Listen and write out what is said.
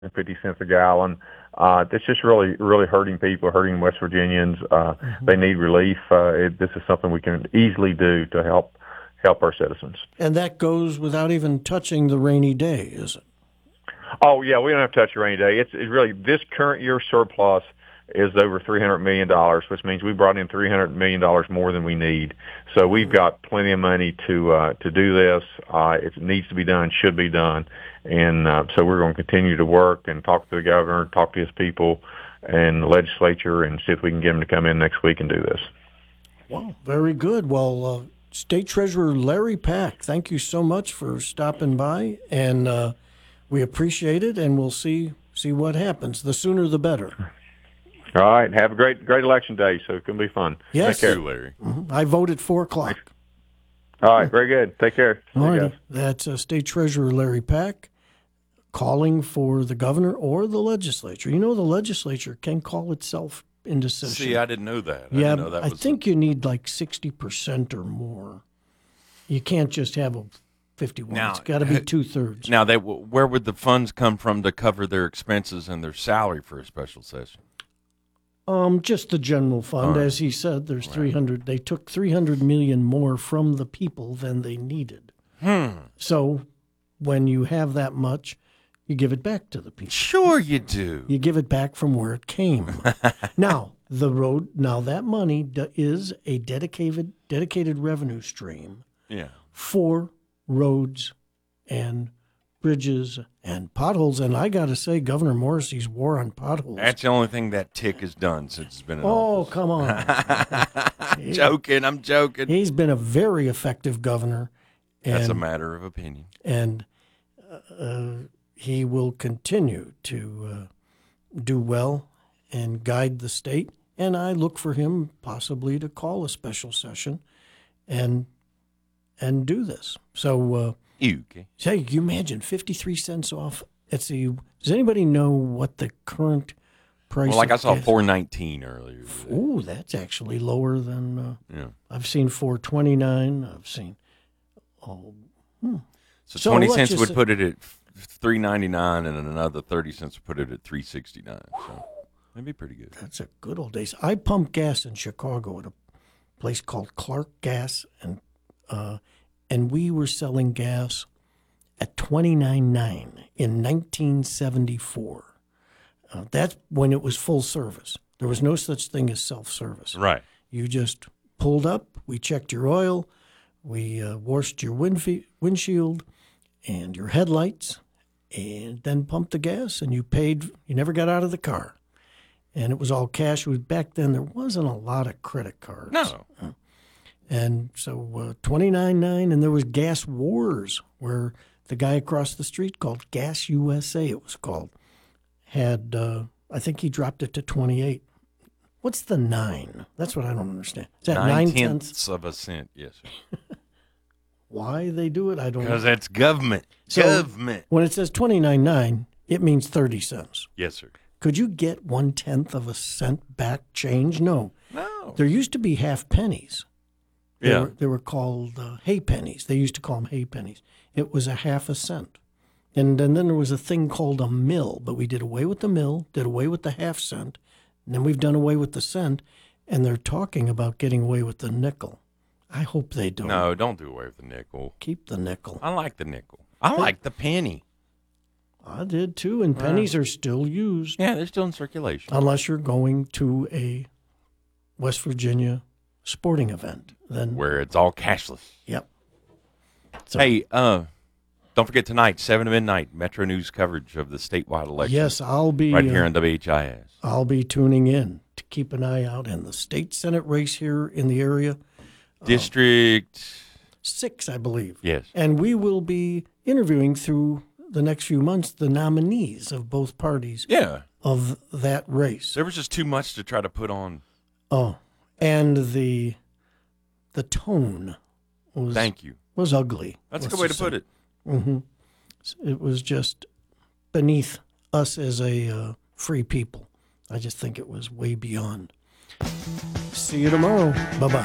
$1.50 a gallon. That's just really, really hurting people, hurting West Virginians. They need relief. This is something we can easily do to help our citizens. And that goes without even touching the rainy day, is it? Oh, yeah, we don't have to touch a rainy day. It's really this current year surplus is over $300 million, which means we brought in $300 million more than we need. So we've got plenty of money to do this. It needs to be done, should be done. And so we're going to continue to work and talk to the governor, talk to his people and the legislature, and see if we can get them to come in next week and do this. Wow, very good. Well, State Treasurer Larry Pack, thank you so much for stopping by, and we appreciate it, and we'll see what happens. The sooner the better. All right. Have a great election day, so it's going to be fun. Yes. Take care. You, Larry. I vote at 4 o'clock. All right. Very good. Take care. All right. That's State Treasurer Larry Pack calling for the governor or the legislature. You know, the legislature can call itself into session. See, I didn't know that. I think you need like 60% or more. You can't just have a 51. It's got to be 2/3. Now, where would the funds come from to cover their expenses and their salary for a special session? Just the general fund, as he said. There's 300. They took $300 million more from the people than they needed. So, when you have that much, you give it back to the people. Sure, you do. You give it back from where it came. Now that money is a dedicated revenue stream. Yeah. For roads and bridges and potholes. And I got to say, Governor Morrissey's war on potholes. That's the only thing that tick has done since it's been in office. Oh, come on. I'm joking. He's been a very effective governor. That's a matter of opinion. And he will continue to do well and guide the state. And I look for him possibly to call a special session and do this. So, say, you imagine 53 cents off. Does anybody know what the current price? Well, like I saw $4.19 earlier. Ooh, that's actually lower than. I've seen $4.29. I've seen. So 20 cents would put it at $3.99, and another 30 cents would put it at $3.69. So that'd be pretty good. That's a good old days. I pumped gas in Chicago at a place called Clark Gas, and we were selling gas at $29.9 in 1974. That's when it was full service. There was no such thing as self-service. Right. You just pulled up, we checked your oil, we washed your windshield and your headlights, and then pumped the gas, and you paid. You never got out of the car. And it was all cash. Back then, there wasn't a lot of credit cards. No. And so $29.9, and there was Gas Wars, where the guy across the street called Gas USA, it was called, had, I think he dropped it to 28. What's the 9? That's what I don't understand. Is that 9/10 of a cent, yes, sir. Why they do it, I don't know. Because that's government. So government. When it says $29.9, it means 30 cents. Yes, sir. Could you get 1/10 of a cent back change? No. No. There used to be half pennies. Yeah. They were called hay pennies. They used to call them hay pennies. It was a half a cent. And then there was a thing called a mill, but we did away with the mill, did away with the half cent, and then we've done away with the cent, and they're talking about getting away with the nickel. I hope they don't. No, don't do away with the nickel. Keep the nickel. I like the nickel. I like the penny. I did too, and pennies are still used. Yeah, they're still in circulation. Unless you're going to a West Virginia sporting event. Then where it's all cashless. Yep. So, hey, don't forget tonight, 7 to midnight, Metro News coverage of the statewide election. Yes, I'll be right here on WHIS. I'll be tuning in to keep an eye out in the state Senate race here in the area. District 6, I believe. Yes. And we will be interviewing through the next few months the nominees of both parties. Yeah. Of that race. There was just too much to try to put on. Oh, and the tone was Thank you. Was ugly. That's a good way to put it. Mm-hmm. It was just beneath us as a free people. I just think it was way beyond. See you tomorrow. Bye-bye.